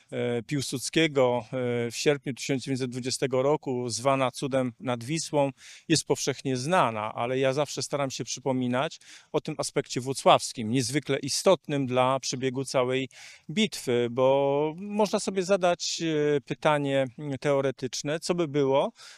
Piłsudskiego w sierpniu 1920 roku, zwana Cudem nad Wisłą, jest powszechnie znana, ale ja zawsze staram się przypominać o tym aspekcie włocławskim, niezwykle istotnym dla przebiegu całej bitwy, bo można sobie zadać pytanie teoretyczne, co by było,